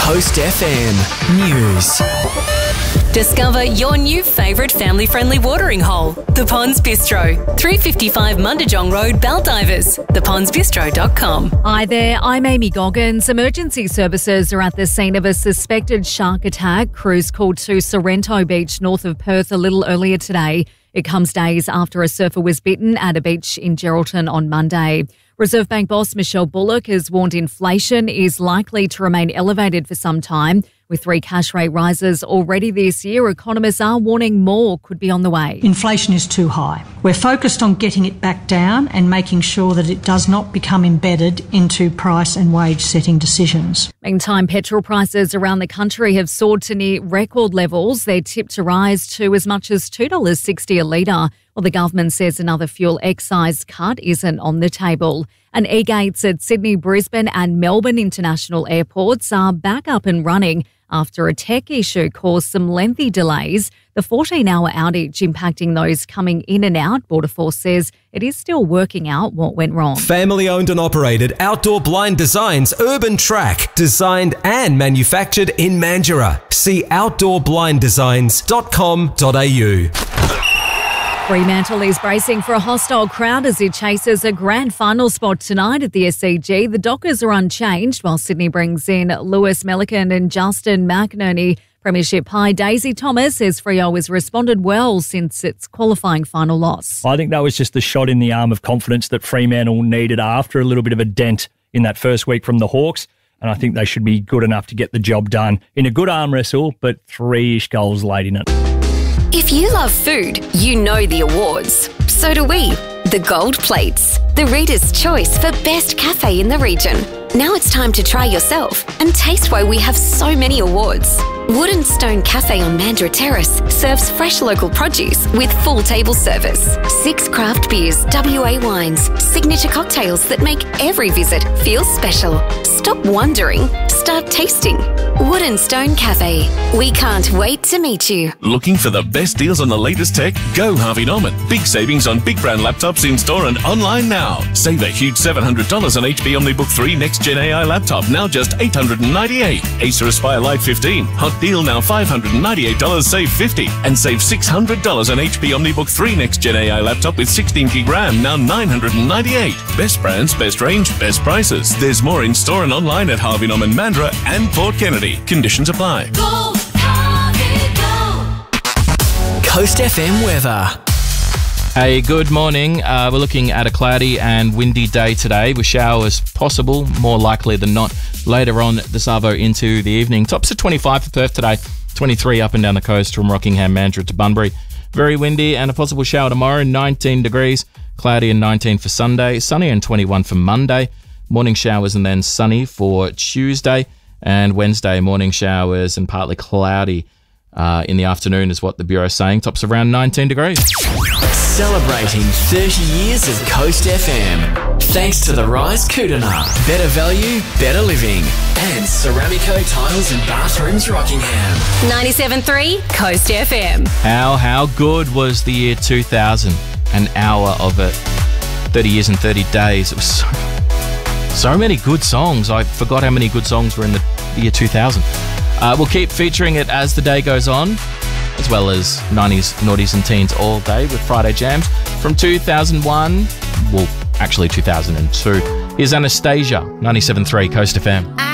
Coast FM News. Discover your new favourite family-friendly watering hole, The Ponds Bistro, 355 Mundijong Road, Baldivis, thepondsbistro.com. Hi there, I'm Amy Goggins. Emergency services are at the scene of a suspected shark attack. Crews called to Sorrento Beach north of Perth a little earlier today. It comes days after a surfer was bitten at a beach in Geraldton on Monday. Reserve Bank boss Michelle Bullock has warned inflation is likely to remain elevated for some time. With 3 cash rate rises already this year, economists are warning more could be on the way. Inflation is too high. We're focused on getting it back down and making sure that it does not become embedded into price and wage setting decisions. Meantime, petrol prices around the country have soared to near record levels. They're tipped to rise to as much as $2.60 a litre. Well, the government says another fuel excise cut isn't on the table. And e-gates at Sydney, Brisbane and Melbourne international airports are back up and running after a tech issue caused some lengthy delays. The 14-hour outage impacting those coming in and out. Border Force says it is still working out what went wrong. Family-owned and operated Outdoor Blind Designs Urban Track, designed and manufactured in Mandurah. See outdoorblindesigns.com.au. Fremantle is bracing for a hostile crowd as it chases a grand final spot tonight at the SCG. The Dockers are unchanged while Sydney brings in Lewis Melican and Justin McInerney. Premiership high Daisy Thomas says Freo has responded well since its qualifying final loss. I think that was just the shot in the arm of confidence that Fremantle needed after a little bit of a dent in that first week from the Hawks. And I think they should be good enough to get the job done in a good arm wrestle, but 3-ish goals late in it. If you love food, you know the awards. So do we. The Gold Plates, the Reader's Choice for Best Cafe in the region. Now it's time to try yourself and taste why we have so many awards. Wood and Stone Cafe on Mandurah Terrace serves fresh local produce with full table service. 6 craft beers, WA wines, signature cocktails that make every visit feel special. Stop wondering, start tasting. Wood and Stone Cafe. We can't wait to meet you. Looking for the best deals on the latest tech? Go Harvey Norman. Big savings on big brand laptops in store and online now. Save a huge $700 on HP OmniBook 3 Next Gen AI laptop, now just $898. Acer Aspire Lite 15. Hot deal now $598, save $50. And save $600 on HP OmniBook 3 Next Gen AI laptop with 16 gig RAM, now $998. Best brands, best range, best prices. There's more in store and online at Harvey Norman Mandurah and Port Kennedy. Conditions apply. Go, Harvey, go. Coast FM weather. Hey, good morning. We're looking at a cloudy and windy day today with showers possible, more likely than not, later on this arvo into the evening. Tops at 25 for Perth today, 23 up and down the coast from Rockingham, Mandurah to Bunbury. Very windy and a possible shower tomorrow, 19 degrees, cloudy and 19 for Sunday, sunny and 21 for Monday. Morning showers and then sunny for Tuesday, and Wednesday morning showers and partly cloudy in the afternoon is what the Bureau's saying. Tops around 19 degrees. Celebrating 30 years of Coast FM. Thanks to the Rise Kootenai. Better value, better living. And Ceramico Tiles and Bathrooms Rockingham. 97.3 Coast FM. How good was the year 2000? An hour of it. 30 years and 30 days. It was so many good songs. I forgot how many good songs were in the year 2000. We'll keep featuring it as the day goes on, as well as 90s, noughties and teens all day with Friday Jams from 2001, well, actually 2002. Here's Anastasia, 97.3 Coast FM.